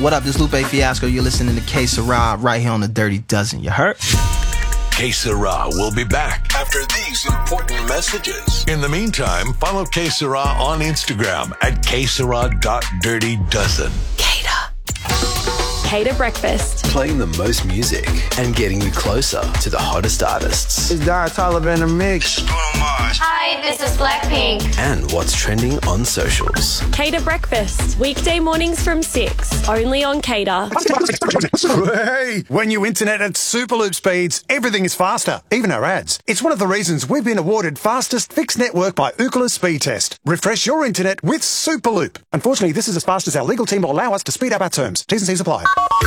What up, this is Lupe Fiasco. You're listening to K Sarah right here on the Dirty Dozen. You heard? K Sarah will be back after these important messages. In the meantime, follow K Sarah on Instagram at ksarah.dirtydozen. Cater Breakfast. Playing the most music and getting you closer to the hottest artists. It's Don Toliver in the mix. Hi, this is Blackpink. And what's trending on socials. Cater Breakfast. Weekday mornings from 6. Only on Cater. Hey, when you internet at Superloop speeds, everything is faster, even our ads. It's one of the reasons we've been awarded fastest fixed network by Ookla Speed Test. Refresh your internet with Superloop. Unfortunately, this is as fast as our legal team will allow us to speed up our terms. T's and C's apply.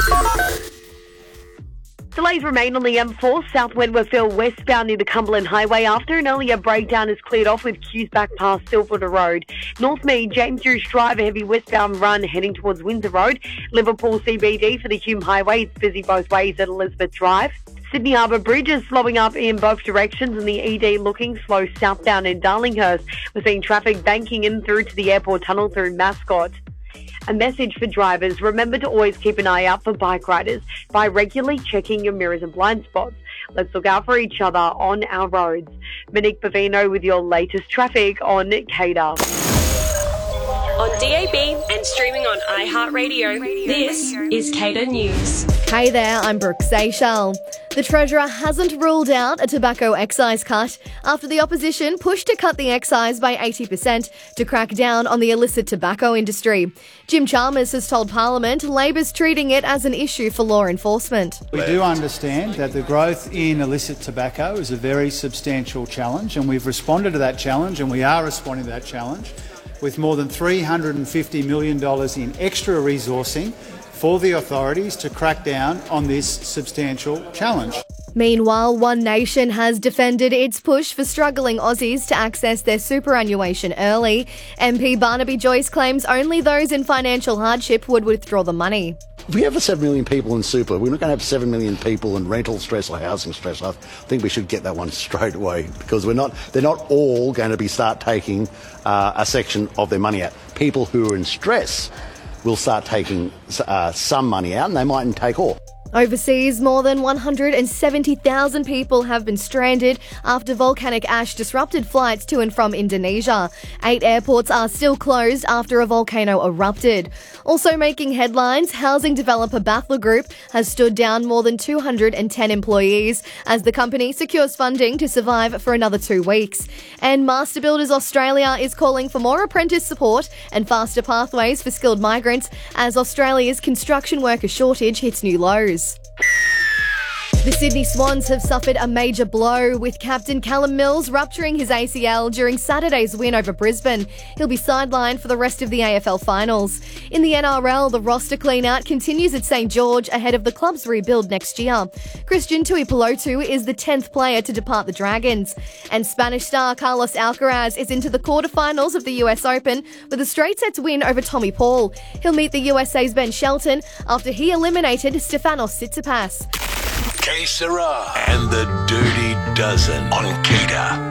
Delays remain on the M4 south Wentworthville westbound near the Cumberland Highway after an earlier breakdown is cleared off with queues back past Stillwater Road. North Mead, James Hughes Drive, a heavy westbound run heading towards Windsor Road. Liverpool CBD for the Hume Highway. It's busy both ways at Elizabeth Drive. Sydney Harbour Bridge is slowing up in both directions and the ED looking slow southbound in Darlinghurst. We're seeing traffic banking in through to the airport tunnel through Mascot. A message for drivers: remember to always keep an eye out for bike riders by regularly checking your mirrors and blind spots. Let's look out for each other on our roads. Monique Bavino with your latest traffic on Cater. On DAB and streaming on iHeartRadio, this is Cater News. Hey there, I'm Brooke Seychelles. The Treasurer hasn't ruled out a tobacco excise cut after the opposition pushed to cut the excise by 80% to crack down on the illicit tobacco industry. Jim Chalmers has told Parliament Labor's treating it as an issue for law enforcement. We do understand that the growth in illicit tobacco is a very substantial challenge, and we've responded to that challenge, and we are responding to that challenge with more than $350 million in extra resourcing for the authorities to crack down on this substantial challenge. Meanwhile, One Nation has defended its push for struggling Aussies to access their superannuation early. MP Barnaby Joyce claims only those in financial hardship would withdraw the money. If we have 7 million people in super, we're not going to have 7 million people in rental stress or housing stress. I think we should get that one straight away, because they're not all going to start taking a section of their money out. People who are in stress will start taking some money out, and they mightn't take all. Overseas, more than 170,000 people have been stranded after volcanic ash disrupted flights to and from Indonesia. 8 airports are still closed after a volcano erupted. Also making headlines, housing developer Bathler Group has stood down more than 210 employees as the company secures funding to survive for another 2 weeks. And Master Builders Australia is calling for more apprentice support and faster pathways for skilled migrants as Australia's construction worker shortage hits new lows. The Sydney Swans have suffered a major blow, with captain Callum Mills rupturing his ACL during Saturday's win over Brisbane. He'll be sidelined for the rest of the AFL finals. In the NRL, the roster clean-out continues at St George ahead of the club's rebuild next year. Christian Tuipulotu is the 10th player to depart the Dragons. And Spanish star Carlos Alcaraz is into the quarterfinals of the US Open with a straight sets win over Tommy Paul. He'll meet the USA's Ben Shelton after he eliminated Stefanos Tsitsipas. K Sarah and the Dirty Dozen on Cater.